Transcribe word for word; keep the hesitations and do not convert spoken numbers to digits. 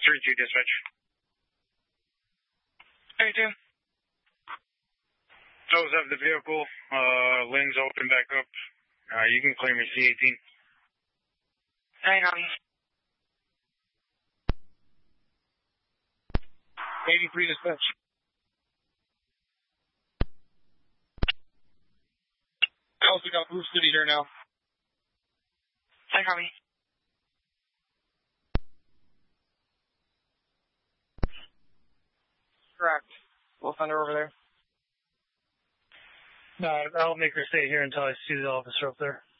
three two dispatch. Hey, two. Toes up the vehicle, uh, lens open back up. Uh, you can clear me C eighteen. Hey, copy. eighty-three dispatch. Also got Blue City here now. Hey, copy. Correct. We'll send her over there. No, I'll make her stay here until I see the officer up there.